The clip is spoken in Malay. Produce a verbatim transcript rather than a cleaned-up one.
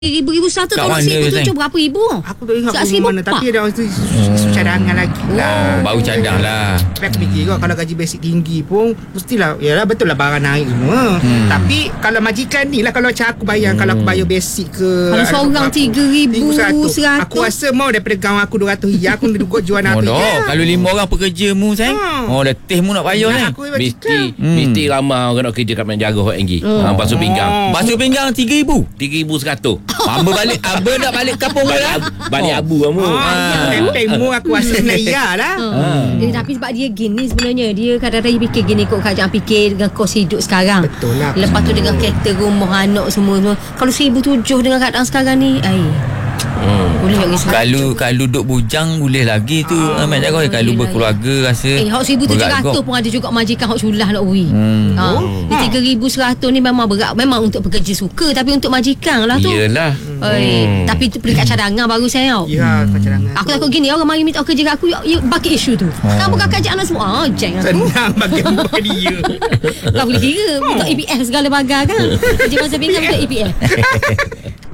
Ribu-ribu satu Kat tolong mana, seribu Zain? tujuh berapa ribu? Aku tak ingat Kat pun mana. seribu Tapi ada orang tu isu cadangan lagi lah. Oh, baru cadang lah. Tapi aku fikir kot, kalau gaji basic tinggi pun mestilah, yalah betul lah barang naik semua. Hmm. Tapi kalau majikan ni lah, kalau macam aku bayar, hmm. kalau aku bayar basic ke, Kalau seorang tiga ribu seratus. Aku rasa mau daripada kawan aku dua ratus ya, aku duduk jual Oh, nak tu. dah. Kalau lima orang pekerja mu, Sayang. Ha. Oh, letih mu nak bayar, Sayang. Aku Mesti Hmm. Mesti ramai orang nak kerja kat Menjaga Hot Enggi. Hmm. Ha, basuh pinggang Basuh pinggang tiga ribu. tiga ribu seratus. Amba balik, amba nak balik kampung lah. Balik abu kamu. Ah, tempeng-mu aku rasa kena ya lah. Hmm. Eh, tapi sebab dia gini sebenarnya, dia kadang-kadang dia fikir gini kot, kerajaan fikir dengan kos hidup sekarang. Betul lah. Lepas tu dengan kereta, rumah, anak semua, semua. Kalau seribu tujuh dengan keadaan sekarang ni, ai. Hmm. Boleh tak risau? Kalau kalau duduk bujang boleh lagi tu. Ah, Mat Jaga kalau boleh berkeluarga rasa. Eh, hak seribu tujuh berat ratus kau. pun ada juga majikan hak sulah nak uri. Hmm. Ha. Di tiga ribu seratus ni memang berat. Memang untuk pekerja suka, tapi untuk majikan lah tu. Iyalah. Oi, Hmm. tapi tu peringkat cadangan baru saya. Ya, cadangan. Aku takut gini, orang mari minta kerja kat aku, ya, ya, bucket issue tu. Kamu kakak ajak anak semua. Ah, jeng aku. Senang bagi hamba dia. Kau boleh kira untuk E P F segala bagai kan. Kerja masa pinggan untuk E P F.